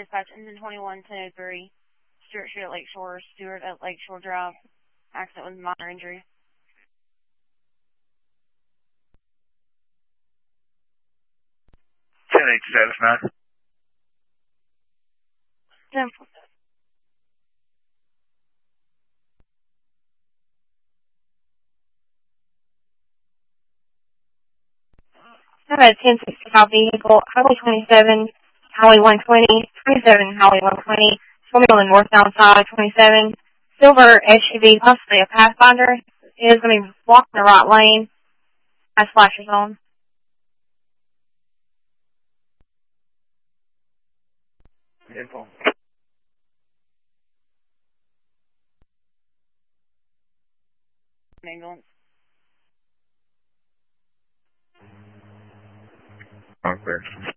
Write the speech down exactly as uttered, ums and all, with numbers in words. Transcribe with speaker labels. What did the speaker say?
Speaker 1: dispatch, engine twenty-one, ten oh three, Stewart Street at Lakeshore, Stewart at Lakeshore Drive, accident with minor injury.
Speaker 2: ten eight status nine.
Speaker 1: ten
Speaker 3: I have a ten sixty-five vehicle, Highway twenty-seven, Highway one twenty, twenty-seven, Highway one twenty, swimming on the northbound side, twenty-seven, silver S U V, possibly a Pathfinder. It is going to be walking the right lane, has flashers on.
Speaker 2: Info.
Speaker 1: Ambulance.
Speaker 2: All clear.